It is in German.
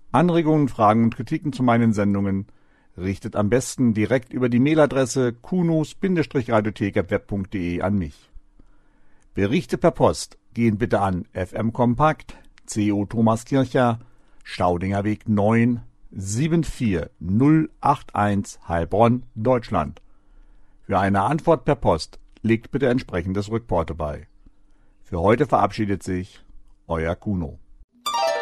Anregungen, Fragen und Kritiken zu meinen Sendungen richtet am besten direkt über die Mailadresse kuno-radiothek@web.de an mich. Berichte per Post gehen bitte an FM Kompakt, CO Thomaskircher, Staudinger Weg 9, 74081 Heilbronn, Deutschland. Für eine Antwort per Post legt bitte entsprechendes Rückporto bei. Für heute verabschiedet sich Euer Kuno.